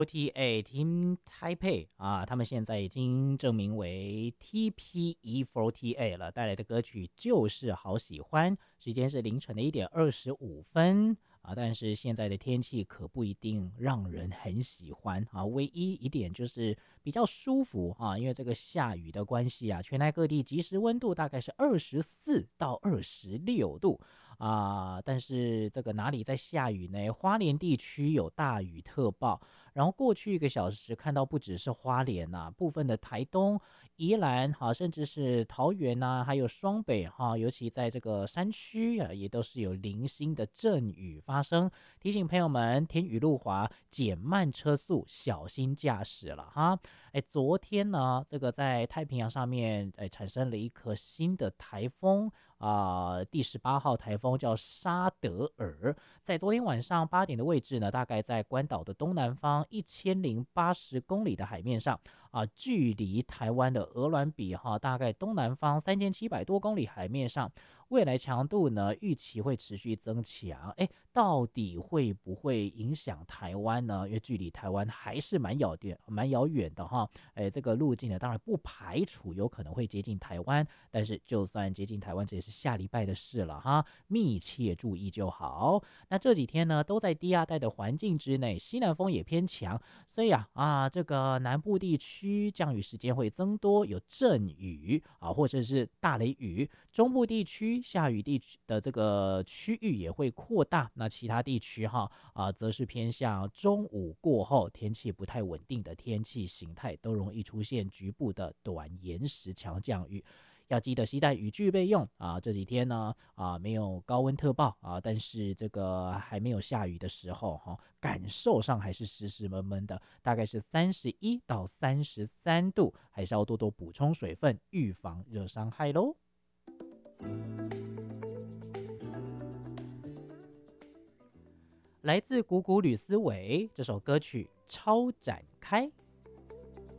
OTA Team Taipei 啊，他们现在已经证明为 TPE48 了，带来的歌曲就是好喜欢。时间是凌晨的1:25啊，但是现在的天气可不一定让人很喜欢啊。唯一一点就是比较舒服啊，因为这个下雨的关系啊，全台各地即时温度大概是24到26度。但是这个哪里在下雨呢？花莲地区有大雨特报，然后过去1个小时看到不只是花莲部分的台东、宜兰甚至是桃园还有双北尤其在这个山区也都是有零星的阵雨发生，提醒朋友们天雨路滑，减慢车速，小心驾驶了哈。昨天呢，这个在太平洋上面产生了一颗新的台风。第18号台风叫沙德尔，在昨天晚上8点的位置呢，大概在关岛的东南方1080公里的海面上距离台湾的鹅銮比大概东南方3700多公里海面上，未来强度呢预期会持续增强。到底会不会影响台湾呢？因为距离台湾还是蛮遥远的哈。这个路径呢，当然不排除有可能会接近台湾，但是就算接近台湾，这也是下礼拜的事了哈，密切注意就好。那这几天呢，都在低压带的环境之内，西南风也偏强，所以这个南部地区降雨时间会增多，有阵雨或者是大雷雨。中部地区下雨地区的这个区域也会扩大，那其他地区则是偏向中午过后天气不太稳定的天气形态，都容易出现局部的短延时强降雨。要记得携带雨具备用这几天呢没有高温特报但是这个还没有下雨的时候感受上还是湿湿闷闷的，大概是31到33度，还是要多多补充水分，预防热伤害咯。来自古古吕思维这首歌曲超展开。